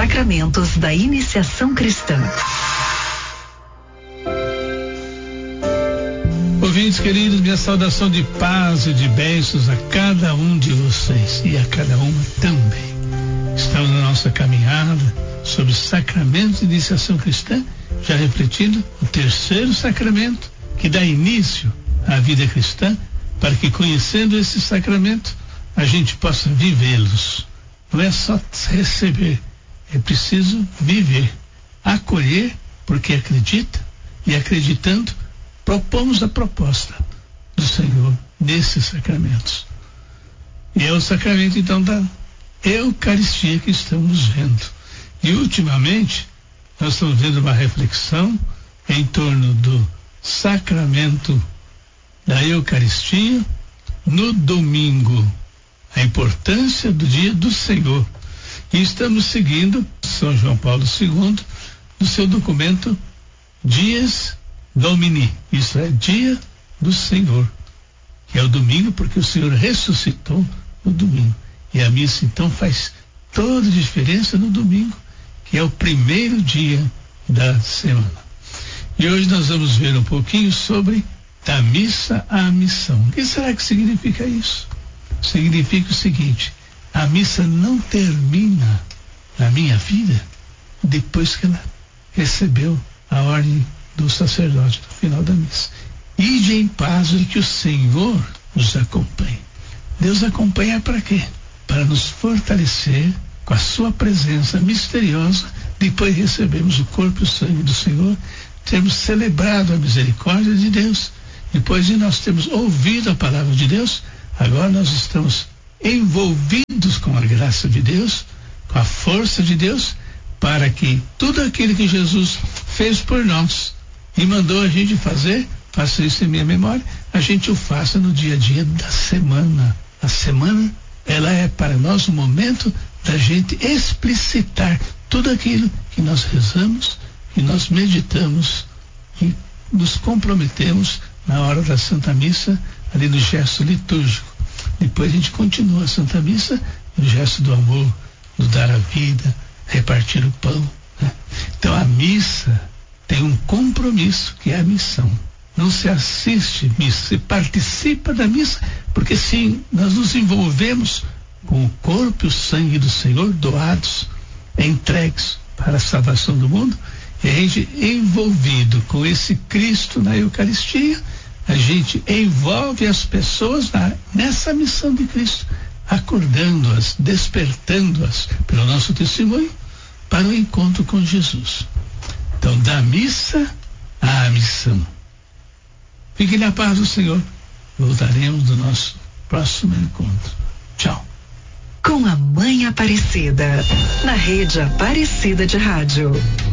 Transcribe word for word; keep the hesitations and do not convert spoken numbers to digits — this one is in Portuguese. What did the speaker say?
sacramentos da iniciação cristã. Ouvintes queridos, minha saudação de paz e de bênçãos a cada um de vocês e a cada uma também. Estamos na nossa caminhada sobre sacramentos de iniciação cristã, já refletindo o terceiro sacramento que dá início à vida cristã, para que, conhecendo esse sacramento, a gente possa vivê-los. Não é só receber, é preciso viver, acolher porque acredita, e acreditando propomos a proposta do Senhor nesses sacramentos. E é o sacramento então da Eucaristia que estamos vendo. E ultimamente nós estamos vendo uma reflexão em torno do sacramento da Eucaristia no domingo, a importância do dia do Senhor. E estamos seguindo São João Paulo segundo no seu documento Dies Domini, isso é, dia do Senhor, que é o domingo, porque o Senhor ressuscitou no domingo. E a missa então faz toda a diferença no domingo, que é o primeiro dia da semana. E hoje nós vamos ver um pouquinho sobre da missa à missão. O que será que significa isso? Significa o seguinte: a missa não termina na minha vida depois que ela recebeu a ordem do sacerdote no final da missa. Ide em paz e que o Senhor nos acompanhe. Deus acompanha para quê? Para nos fortalecer com a sua presença misteriosa, depois de recebermos o corpo e o sangue do Senhor, termos celebrado a misericórdia de Deus, depois de nós termos ouvido a palavra de Deus, agora nós estamos envolvidos com a graça de Deus, com a força de Deus, para que tudo aquilo que Jesus fez por nós e mandou a gente fazer, faça isso em minha memória, a gente o faça no dia a dia da semana. A semana, ela é para nós o momento da gente explicitar tudo aquilo que nós rezamos, que nós meditamos e nos comprometemos na hora da Santa Missa, ali no gesto litúrgico. Depois a gente continua a Santa Missa no gesto do amor, do dar a vida, repartir o pão, né? Então a missa tem um compromisso, que é a missão. Não se assiste missa, se participa da missa, porque sim, nós nos envolvemos com o corpo e o sangue do Senhor doados, entregues para a salvação do mundo, e a gente envolvido com esse Cristo na Eucaristia, a gente envolve as pessoas na, nessa missão de Cristo, acordando-as, despertando-as pelo nosso testemunho para o encontro com Jesus. Então, da missa à missão. Fique na paz do Senhor. Voltaremos no nosso próximo encontro. Tchau. Com a Mãe Aparecida, na Rede Aparecida de Rádio.